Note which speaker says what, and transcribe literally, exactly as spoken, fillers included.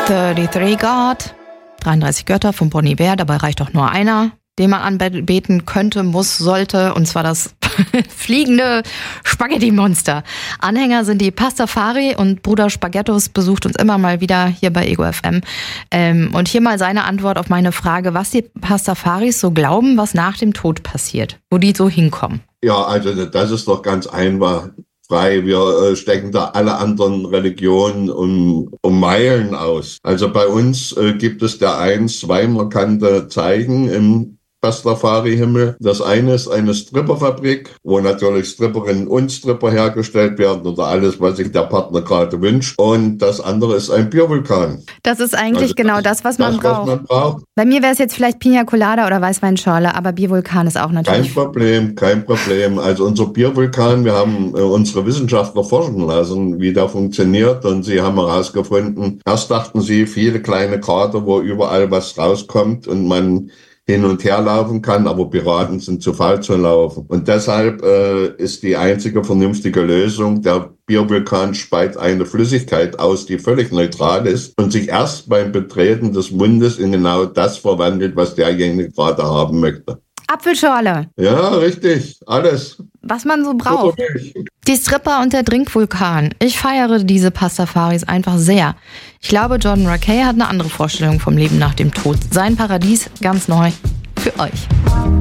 Speaker 1: dreiunddreißig God, dreiunddreißig Götter von Bon Iver, dabei reicht doch nur einer, den man anbeten könnte, muss, sollte, und zwar das fliegende Spaghetti-Monster. Anhänger sind die Pastafari und Bruder Spaghettos besucht uns immer mal wieder hier bei Ego F M. Ähm, und hier mal seine Antwort auf meine Frage, was die Pastafaris so glauben, was nach dem Tod passiert, wo die so hinkommen.
Speaker 2: Ja, also das ist doch ganz einfach. Frei. Wir stecken da alle anderen Religionen um, um Meilen aus. Also bei uns äh, gibt es der eins, zwei markante Zeichen im Pastafari-Himmel. Das eine ist eine Stripperfabrik, wo natürlich Stripperinnen und Stripper hergestellt werden oder alles, was sich der Partner gerade wünscht. Und das andere ist ein Biervulkan.
Speaker 1: Das ist eigentlich also genau das, was, man,
Speaker 2: das
Speaker 1: braucht.
Speaker 2: was man braucht.
Speaker 1: Bei mir wäre es jetzt vielleicht Pina Colada oder Weißweinschorle, aber Biervulkan ist auch natürlich...
Speaker 2: Kein Problem, kein Problem. Also unser Biervulkan, wir haben äh, unsere Wissenschaftler forschen lassen, wie der funktioniert, und sie haben herausgefunden, erst dachten sie, viele kleine Krater, wo überall was rauskommt und man hin und her laufen kann, aber Piraten sind zu faul zu laufen. Und deshalb äh, ist die einzige vernünftige Lösung, der Biervulkan speit eine Flüssigkeit aus, die völlig neutral ist und sich erst beim Betreten des Mundes in genau das verwandelt, was derjenige gerade haben möchte.
Speaker 1: Apfelschorle.
Speaker 2: Ja, richtig. Alles.
Speaker 1: Was man so braucht. Die Stripper und der Drinkvulkan. Ich feiere diese Pastafaris einfach sehr. Ich glaube, Jordan Rakei hat eine andere Vorstellung vom Leben nach dem Tod. Sein Paradies ganz neu für euch.